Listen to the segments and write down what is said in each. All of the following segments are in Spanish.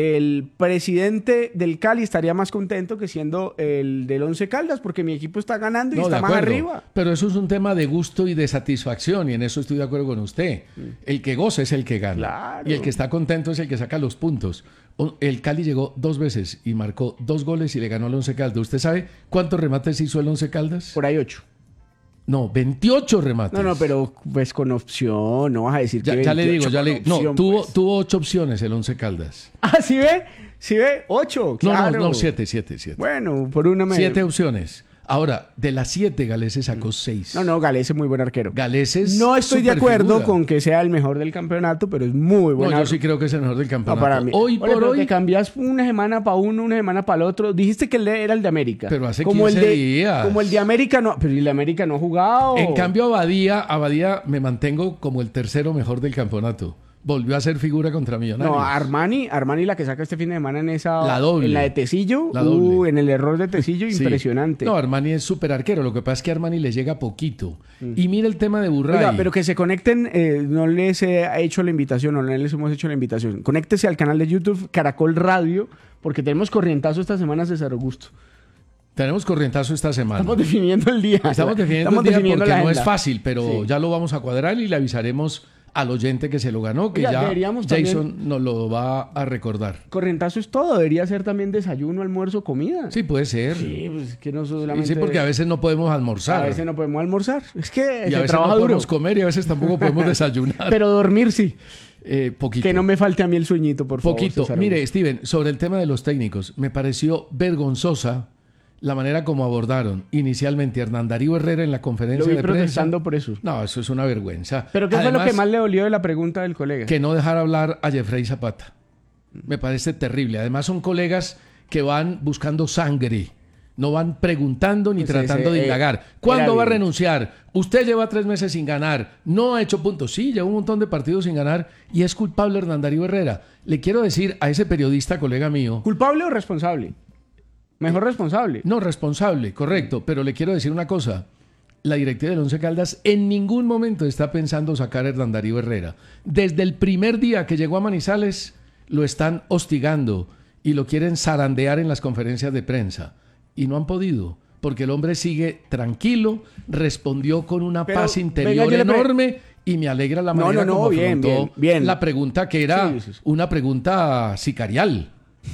el presidente del Cali estaría más contento que siendo el del Once Caldas, porque mi equipo está ganando y No, está de más acuerdo, arriba. pero eso es un tema de gusto y de satisfacción, y en eso estoy de acuerdo con usted. El que goza es el que gana. Claro. Y el que está contento es el que saca los puntos. El Cali llegó 2 veces y marcó 2 goles y le ganó al Once Caldas. ¿Usted sabe cuántos remates hizo el Once Caldas? Por ahí 8. No, 28 remates. No, pero pues con opción, no vas a decir que Ya le digo, 28 con No, opción, tuvo, pues. tuvo 8 opciones el Once Caldas. Ah, ¿sí ve? ¿Sí ve? 8, claro. No, 7. Bueno, por una me... 7 opciones. Ahora, de las 7, Galese sacó 6. No, Galés es muy buen arquero. Galese es No estoy de acuerdo superfigura. con que sea el mejor del campeonato, pero es muy buen No, yo arquero. sí creo que es el mejor del No, campeonato. para mí. Hoy Oye, por pero hoy... te cambias una semana para uno, una semana para el otro. Dijiste que él era el de América. Pero hace como 15 el de, días. Como el de América no. Pero el de América no ha jugado. En cambio, Abadía me mantengo como el tercero mejor del campeonato. Volvió a ser figura contra Millonarios. No, Armani la que saca este fin de semana en esa... La doble. En la de Tecillo. La doble. En el error de Tecillo, Sí. impresionante. No, Armani es súper arquero. Lo que pasa es que a Armani le llega poquito. Y mira el tema de Burray. Oiga, pero que se conecten, no les he hecho la invitación, o no les hemos hecho la invitación. Conéctese al canal de YouTube Caracol Radio, porque tenemos corrientazo esta semana, César Augusto. Tenemos corrientazo esta semana. Estamos definiendo el día. Estamos definiendo el día definiendo porque la no es agenda. fácil, pero Sí. ya lo vamos a cuadrar y le avisaremos al oyente que se lo ganó, que Oiga, ya deberíamos Jason también- nos lo va a recordar. Corrientazo es todo, debería ser también desayuno, almuerzo, comida. Sí, puede ser. Sí, pues que no Sí, solamente... sí, porque a veces no podemos almorzar. A veces no podemos almorzar. Es que y a se veces trabaja no duro. podemos comer y a veces tampoco podemos desayunar. Pero dormir sí. Poquito. Que no me falte a mí el sueñito, por favor. Poquito. César Mire, Augusto. Steven, sobre el tema de los técnicos, me pareció vergonzosa la manera como abordaron inicialmente a Hernán Darío Herrera en la Lo conferencia vi de prensa. protestando por eso. No, eso es una vergüenza. Pero ¿qué fue lo Además, que más le dolió de la pregunta del colega? que no dejar hablar a Jeffrey Zapata. Me parece terrible. Además son colegas que van buscando sangre. No van preguntando ni Pues tratando ese, de indagar. era ¿Cuándo va a bien. renunciar? Usted lleva 3 meses sin ganar. No ha hecho puntos. Sí, lleva un montón de partidos sin ganar. Y es culpable Hernán Darío Herrera. Le quiero decir a ese periodista, colega mío... ¿Culpable o responsable? Mejor responsable. No, responsable, correcto. Pero le quiero decir una cosa. La directiva del Once Caldas en ningún momento está pensando sacar a Hernán Darío Herrera. Desde el primer día que llegó a Manizales, lo están hostigando y lo quieren zarandear en las conferencias de prensa. Y no han podido, porque el hombre sigue tranquilo, respondió con una Pero, paz venga, interior yo le enorme y me alegra la manera como bien, afrontó bien. la pregunta que era Sí. una pregunta sicarial.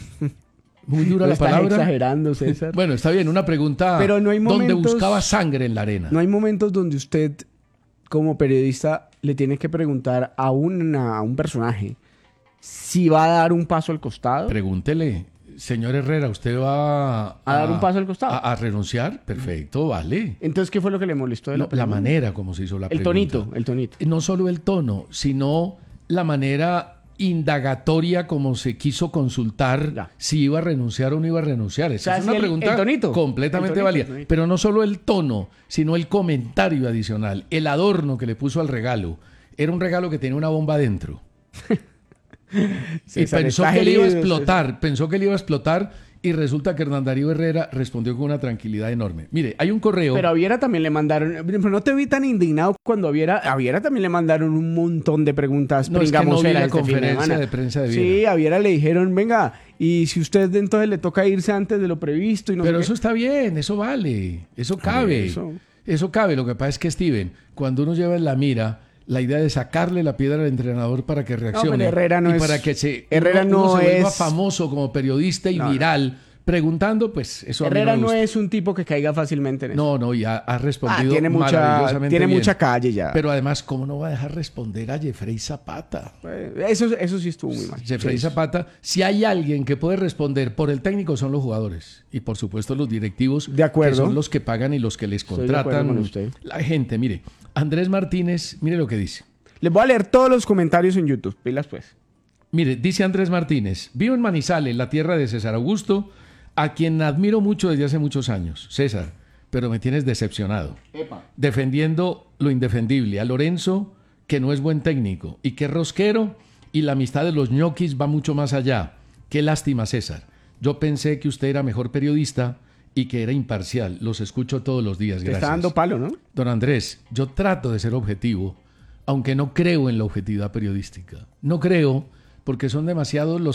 Muy dura No la estás palabra. exagerando, César. Bueno, está bien, una pregunta Pero no hay donde momentos- buscaba sangre en la arena. No hay momentos donde usted, como periodista, le tiene que preguntar a un personaje si va a dar un paso al costado. Pregúntele, señor Herrera, ¿usted va ¿A dar un paso al costado? a renunciar? Perfecto, vale. Entonces, ¿qué fue lo que le molestó de No, la la pregunta? manera como se hizo la El pregunta. tonito. No solo el tono, sino la manera indagatoria como se quiso consultar Ya. si iba a renunciar o no iba a renunciar. Esa O sea, es una sí, el pregunta tonito. completamente El tonito, válida. el tonito. Pero no solo el tono, sino el comentario adicional, el adorno que le puso al regalo. Era un regalo que tenía una bomba adentro. Y César, pensó estás que le iba a herido, explotar, y resulta que Hernán Darío Herrera respondió con una tranquilidad enorme. Mire, hay un correo. Pero a Viera también le mandaron... Pero no te vi tan indignado cuando a Viera también le mandaron un montón de preguntas No, es que no vi pringamoseras la este fin de conferencia semana. de prensa de Sí, Viera. a Viera le dijeron, venga, y si usted entonces le toca irse antes de lo previsto y no Pero sé eso qué. está bien, eso vale, eso cabe. eso. Eso cabe. Lo que pasa es que, Steven, cuando uno lleva en la mira la idea de sacarle la piedra al entrenador para que reaccione pero Herrera no y es- para que Herrera uno no se vuelva es- famoso como periodista y No, no. viral, preguntando, pues eso a mí Herrera me no gusta. es un tipo que caiga fácilmente en eso. No, y ha respondido tiene maravillosamente tiene bien. mucha calle ya. Pero además, ¿cómo no va a dejar responder a Jeffrey Zapata? Eso sí estuvo muy mal. Jeffrey Sí. Zapata, si hay alguien que puede responder por el técnico son los jugadores y por supuesto los directivos, De acuerdo. que son los que pagan y los que les Estoy de acuerdo contratan con usted. la gente. Mire, Andrés Martínez, mire lo que dice. Les voy a leer todos los comentarios en YouTube. Pilas pues. Mire, dice Andrés Martínez, vivo en Manizales, la tierra de César Augusto, a quien admiro mucho desde hace muchos años. César, pero me tienes decepcionado. Defendiendo lo indefendible. A Lorenzo, que no es buen técnico y que es rosquero, y la amistad de los ñoquis va mucho más allá. Qué lástima, César. Yo pensé que usted era mejor periodista y que era imparcial. Los escucho todos los días. Te Gracias. está dando palo, ¿no? Don Andrés, yo trato de ser objetivo, aunque no creo en la objetividad periodística. No creo porque son demasiados los